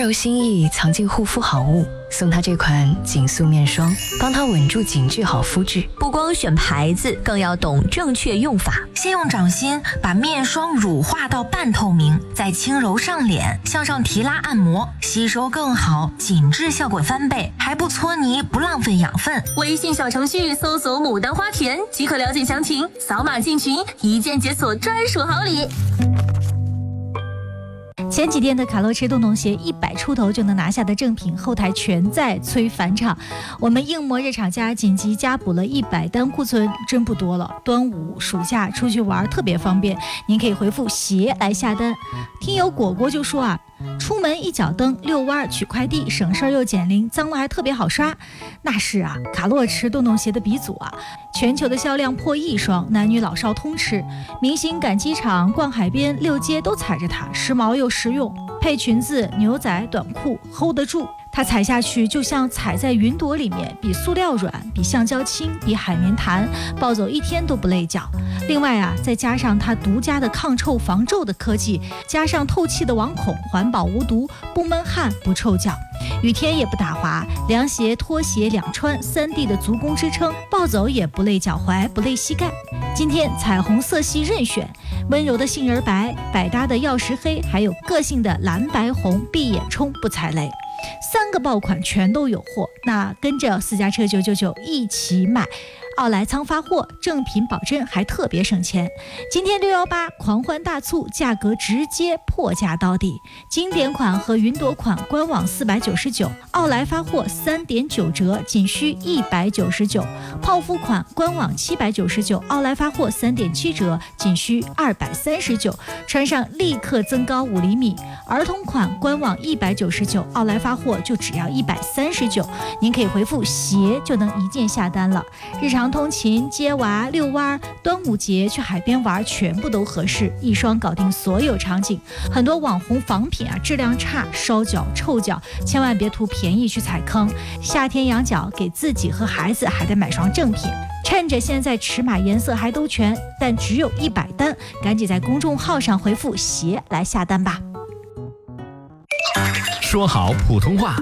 柔心意藏进护肤好物，送他这款紧塑面霜，帮他稳住紧致好肤质。 不光选牌子，更要懂正确用法。 先用掌心把面霜乳化到半透明，再轻柔上脸，向上提拉按摩，吸收更好，紧致效果翻倍，还不搓泥，不浪费养分。 微信小程序搜索牡丹花田即可了解详情，扫码进群，一键解锁专属好礼。 前几天的卡洛驰洞洞鞋100出头就能拿下的正品，后台全在催返场。我们硬膜日厂家紧急加补了100单库存，真不多了。端午暑假出去玩特别方便，您可以回复鞋来下单。听友果果就说啊，出门一脚蹬，遛弯取快递，省事儿又减龄，脏了还特别好刷。那是啊，卡洛驰洞洞鞋的鼻祖啊，全球的销量破1亿双，男女老少通吃。明星赶机场、逛海边、溜街都踩着它，时髦又实用，配裙子、牛仔、短裤 hold 得住。它踩下去就像踩在云朵里面，比塑料软，比橡胶轻，比海绵弹，抱走1天都不累脚。另外啊，再加上它独家的抗臭防皱的科技，加上透气的网孔，环保无毒，不闷汗不臭脚，雨天也不打滑，凉鞋拖鞋两穿，3D 的足弓支撑，抱走也不累脚踝，不累膝盖。今天彩虹色系任选，温柔的杏仁白，百搭的曜石黑，还有个性的蓝白红，闭眼冲不踩雷。3个爆款全都有货，那跟着私家车999一起买，奥莱仓发货，正品保真，还特别省钱。今天618狂欢大促，价格直接破价到底。经典款和云朵款官网499，奥莱发货3.9折，仅需199。泡芙款官网799，奥莱发货3.7折，仅需239。穿上立刻增高5厘米。儿童款官网199，奥莱发货就只要139。您可以回复鞋就能一键下单了。日常通勤、接娃、遛弯、端午节去海边玩，全部都合适，一双搞定所有场景。很多网红仿品啊，质量差，烧脚、臭脚，千万别图便宜去踩坑。夏天养脚，给自己和孩子还得买双正品。趁着现在尺码颜色还都全，但只有100单，赶紧在公众号上回复鞋来下单吧。 说好普通话，